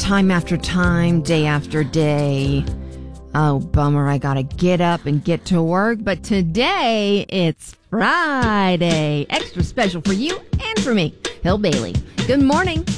time after time, day after day. Oh, bummer, I gotta get up and get to work. But today, it's Friday. Extra special for you and for me, Hill Bailey. Good morning.